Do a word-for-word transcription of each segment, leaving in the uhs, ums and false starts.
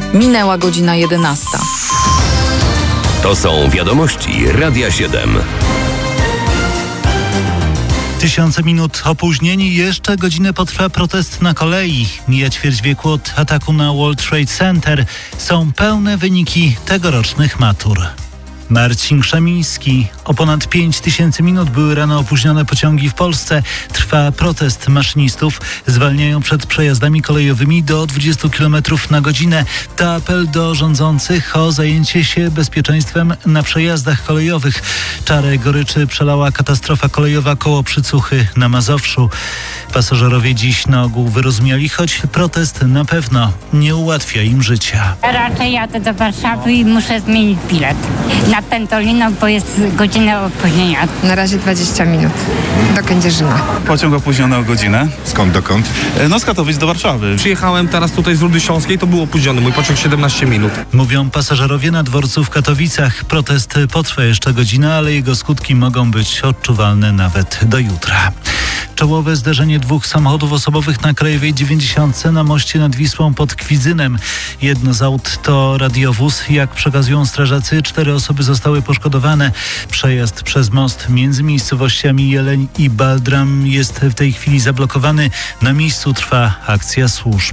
Minęła godzina jedenasta. To są wiadomości Radia siedem. Tysiące minut opóźnień, jeszcze godzinę potrwa protest na kolei. Mija ćwierć wieku od ataku na World Trade Center. Są pełne wyniki tegorocznych matur. Marcin Krzemiński. O ponad pięć tysięcy minut były rano opóźnione pociągi w Polsce. Trwa protest maszynistów. Zwalniają przed przejazdami kolejowymi do dwadzieścia kilometrów na godzinę. To apel do rządzących o zajęcie się bezpieczeństwem na przejazdach kolejowych. Czarę goryczy przelała katastrofa kolejowa koło Przycuchy na Mazowszu. Pasażerowie dziś na ogół wyrozumiali, choć protest na pewno nie ułatwia im życia. Raczej jadę do Warszawy i muszę zmienić bilet na Pendolino, bo jest godzina opóźnienia. Na razie dwadzieścia minut do Kędzierzyna. Pociąg opóźniony o godzinę. Skąd, dokąd? No z Katowic do Warszawy. Przyjechałem teraz tutaj z Rudy Śląskiej, to był opóźniony mój pociąg siedemnaście minut. Mówią pasażerowie na dworcu w Katowicach. Protest potrwa jeszcze godzinę, ale jego skutki mogą być odczuwalne nawet do jutra. Czołowe zderzenie dwóch samochodów osobowych na Krajowej dziewięćdziesiątce na moście nad Wisłą pod Kwidzynem. Jedno z aut to radiowóz. Jak przekazują strażacy, cztery osoby zostały poszkodowane. Przejazd przez most między miejscowościami Jeleń i Baldram jest w tej chwili zablokowany. Na miejscu trwa akcja służb.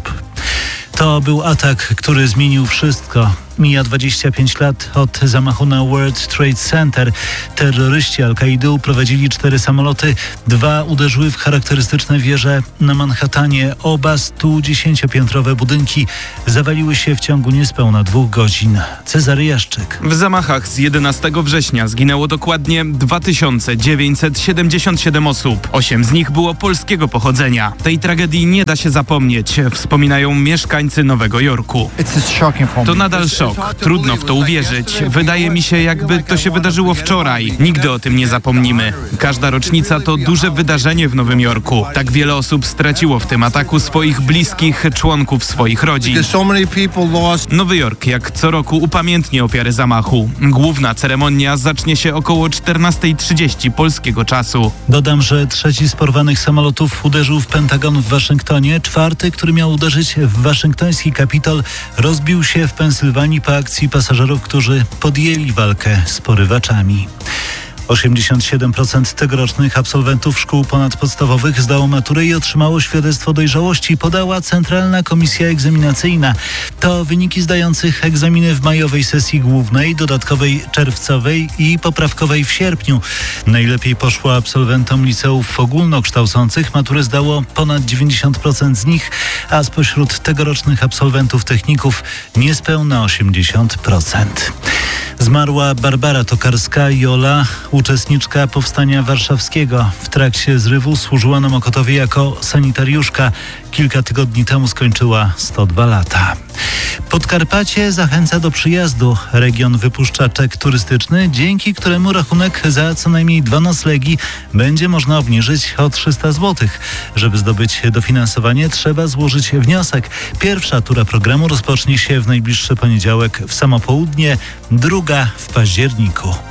To był atak, który zmienił wszystko. Mija dwadzieścia pięć lat od zamachu na World Trade Center. Terroryści Al-Kaidy uprowadzili cztery samoloty. Dwa uderzyły w charakterystyczne wieże na Manhattanie. Oba stu dziesięciopiętrowe budynki zawaliły się w ciągu niespełna dwóch godzin. Cezary Jaszczyk. W zamachach z jedenastego września zginęło dokładnie dwa tysiące dziewięćset siedemdziesiąt siedem osób. Osiem z nich było polskiego pochodzenia. Tej tragedii nie da się zapomnieć, wspominają mieszkańcy Nowego Jorku. To nadal szok. Trudno w to uwierzyć. Wydaje mi się, jakby to się wydarzyło wczoraj. Nigdy o tym nie zapomnimy. Każda rocznica to duże wydarzenie w Nowym Jorku. Tak wiele osób straciło w tym ataku swoich bliskich, członków swoich rodzin. Nowy Jork jak co roku upamiętni ofiary zamachu. Główna ceremonia zacznie się około czternasta trzydzieści polskiego czasu. Dodam, że trzeci z porwanych samolotów uderzył w Pentagon w Waszyngtonie. Czwarty, który miał uderzyć w waszyngtoński Kapitol, rozbił się w Pensylwanii po akcji pasażerów, którzy podjęli walkę z porywaczami. osiemdziesiąt siedem procent tegorocznych absolwentów szkół ponadpodstawowych zdało maturę i otrzymało świadectwo dojrzałości, podała Centralna Komisja Egzaminacyjna. To wyniki zdających egzaminy w majowej sesji głównej, dodatkowej czerwcowej i poprawkowej w sierpniu. Najlepiej poszło absolwentom liceów ogólnokształcących. Maturę zdało ponad dziewięćdziesiąt procent z nich, a spośród tegorocznych absolwentów techników niespełna osiemdziesiąt procent. Zmarła Barbara Tokarska-Jola, uczestniczka Powstania Warszawskiego. W trakcie zrywu służyła na Mokotowie jako sanitariuszka. Kilka tygodni temu skończyła sto dwa lata. Podkarpacie zachęca do przyjazdu. Region wypuszcza czek turystyczny, dzięki któremu rachunek za co najmniej dwa noclegi będzie można obniżyć o trzysta złotych. Żeby zdobyć dofinansowanie, trzeba złożyć wniosek. Pierwsza tura programu rozpocznie się w najbliższy poniedziałek w samo południe, druga w październiku.